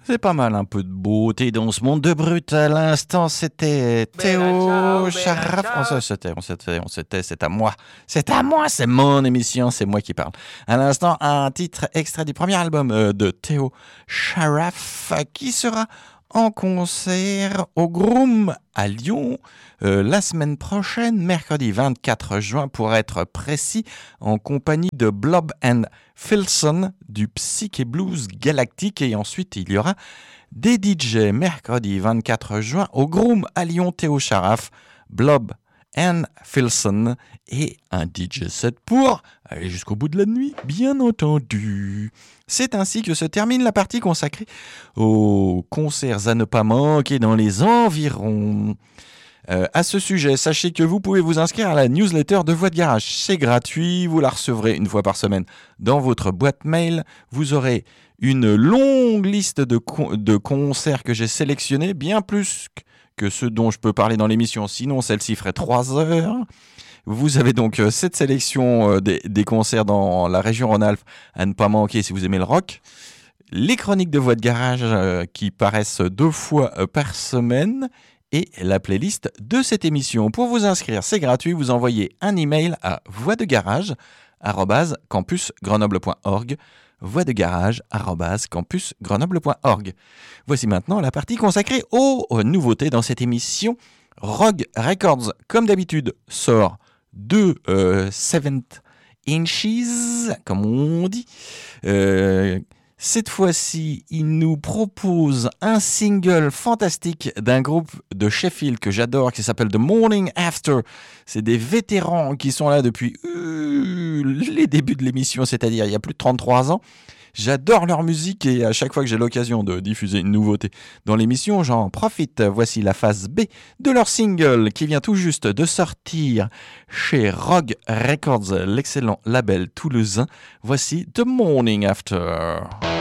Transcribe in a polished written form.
C'est pas mal, un peu de beauté dans ce monde de brut. À l'instant, c'était Théo Charaf. C'est à moi. C'est à moi, c'est mon émission, c'est moi qui parle. À l'instant, un titre extrait du premier album de Théo Charaf qui sera en concert au Groom à Lyon la semaine prochaine, mercredi 24 juin pour être précis, en compagnie de Blob and Filson du Psyché Blues Galactique. Et ensuite il y aura des DJ mercredi 24 juin au Groom à Lyon, Théo Charaf, Blob and Filson et un DJ set pour aller jusqu'au bout de la nuit, bien entendu. C'est ainsi que se termine la partie consacrée aux concerts à ne pas manquer dans les environs. À ce sujet, sachez que vous pouvez vous inscrire à la newsletter de Voix de Garage. C'est gratuit, vous la recevrez une fois par semaine dans votre boîte mail. Vous aurez une longue liste de concerts que j'ai sélectionnés, bien plus que ceux dont je peux parler dans l'émission, sinon celle-ci ferait 3 heures. Vous avez donc cette sélection des concerts dans la région Rhône-Alpes à ne pas manquer si vous aimez le rock. Les chroniques de Voix de Garage qui paraissent 2 fois par semaine et la playlist de cette émission. Pour vous inscrire, c'est gratuit, vous envoyez un email à voixdegarage@campusgrenoble.org, voixdegarage@campusgrenoble.org. Voici maintenant la partie consacrée aux nouveautés dans cette émission. Rogue Records, comme d'habitude, sort 2 7 inches, comme on dit. Cette fois-ci, il nous propose un single fantastique d'un groupe de Sheffield que j'adore, qui s'appelle The Morning After. C'est des vétérans qui sont là depuis les débuts de l'émission, c'est-à-dire il y a plus de 33 ans. J'adore leur musique et à chaque fois que j'ai l'occasion de diffuser une nouveauté dans l'émission, j'en profite. Voici la phase B de leur single qui vient tout juste de sortir chez Rogue Records, l'excellent label toulousain. Voici The Morning After.